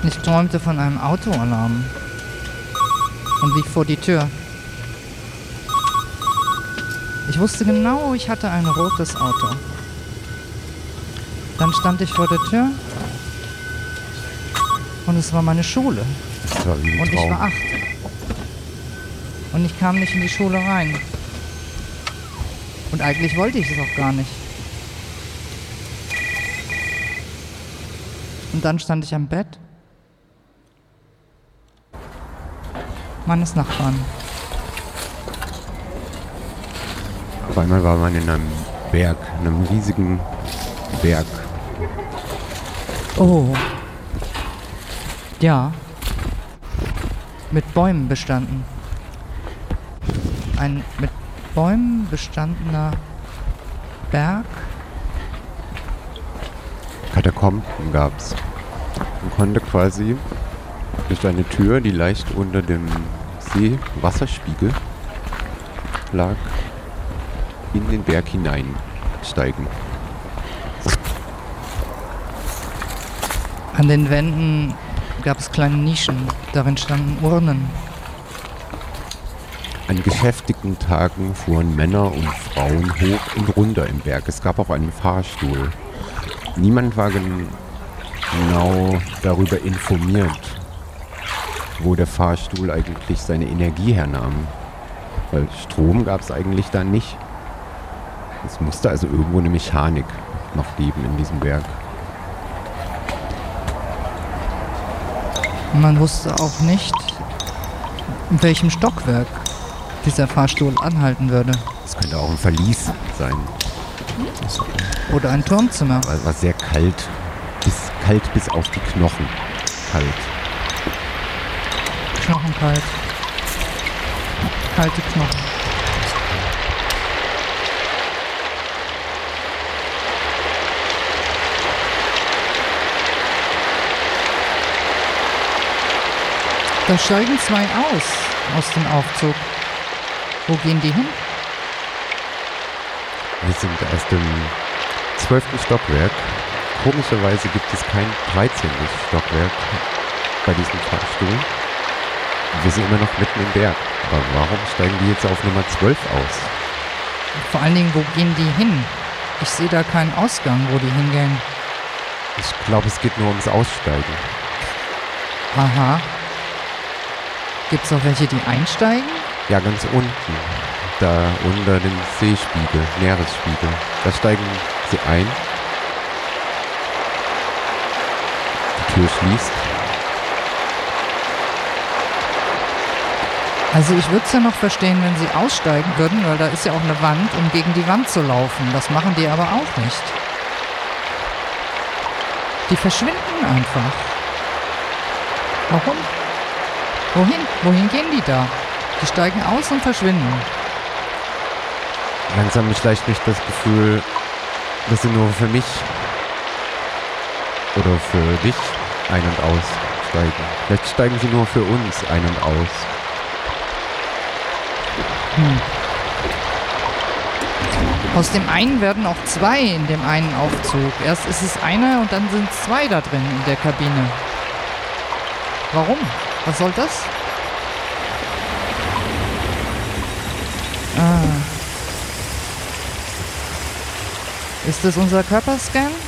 Ich träumte von einem Autoalarm und lief vor die Tür. Ich wusste genau, ich hatte ein rotes Auto. Dann stand ich vor der Tür und es war meine Schule. Das war wie ein Und ich Traum. war 8. Und ich kam nicht in die Schule rein. Und eigentlich wollte ich es auch gar nicht. Und dann stand ich am Bett meines Nachbarn. Auf einmal war man in einem Berg, einem riesigen Berg. Oh. Ja. Mit Bäumen bestanden. Ein mit Bäumen bestandener Berg. Katakomben gab's. Man konnte quasi durch eine Tür, die leicht unter dem Seewasserspiegel lag, in den Berg hineinsteigen. An den Wänden gab es kleine Nischen. Darin standen Urnen. An geschäftigen Tagen fuhren Männer und Frauen hoch und runter im Berg. Es gab auch einen Fahrstuhl. Niemand war genau darüber informiert, wo der Fahrstuhl eigentlich seine Energie hernahm. Weil Strom gab es eigentlich da nicht. Es musste also irgendwo eine Mechanik noch geben in diesem Berg. Man wusste auch nicht, in welchem Stockwerk dieser Fahrstuhl anhalten würde. Es könnte auch ein Verlies sein. Oder ein Turmzimmer. Es war sehr kalt. Kalt bis auf die Knochen. Kalt. Knochenkalt. Kalte Knochen. Da steigen zwei aus dem Aufzug. Wo gehen die hin? Wir sind erst im 12. Stockwerk. Komischerweise gibt es kein 13. Stockwerk bei diesem Fahrstuhl. Wir sind immer noch mitten im Berg. Aber warum steigen die jetzt auf Nummer 12 aus? Vor allen Dingen, wo gehen die hin? Ich sehe da keinen Ausgang, wo die hingehen. Ich glaube, es geht nur ums Aussteigen. Aha. Gibt's auch welche, die einsteigen? Ja, ganz unten. Da unter dem Seespiegel, Meeresspiegel. Da steigen sie ein. Die Tür schließt. Also ich würde es ja noch verstehen, wenn sie aussteigen würden, weil da ist ja auch eine Wand, um gegen die Wand zu laufen. Das machen die aber auch nicht. Die verschwinden einfach. Warum? Wohin? Wohin gehen die da? Die steigen aus und verschwinden. Langsam schleicht mich das Gefühl, dass sie nur für mich oder für dich ein- und aussteigen. Vielleicht steigen sie nur für uns ein- und aus. Aus dem einen werden auch zwei in dem einen Aufzug. Erst ist es einer und dann sind es zwei da drin in der Kabine. Warum? Was soll das? Ah. Ist das unser Körperscan?